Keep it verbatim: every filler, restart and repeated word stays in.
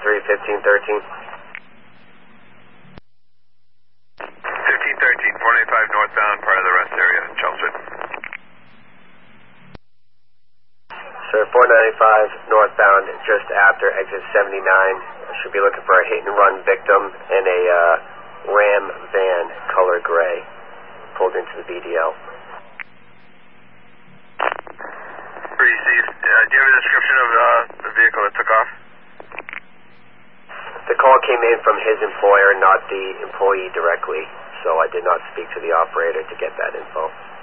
three, fifteen thirteen. fifteen thirteen, four ninety-five northbound, part of the rest area, Chelmsford. Sir, four ninety-five northbound, just after exit seventy-nine. Should be looking for a hit-and-run victim in a uh, Ram van, color gray, pulled into the B D L. Received. Uh, do you have a description of uh, the vehicle that took off? The call came in from his employer, not the employee directly, so I did not speak to the operator to get that info.